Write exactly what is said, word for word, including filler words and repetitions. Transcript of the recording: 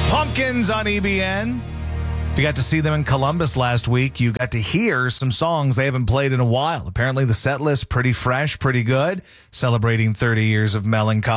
Pumpkins on E B N. If you got to see them in Columbus last week, you got to hear some songs they haven't played in a while. Apparently the set list pretty fresh, pretty good, celebrating thirty years of Melancholy.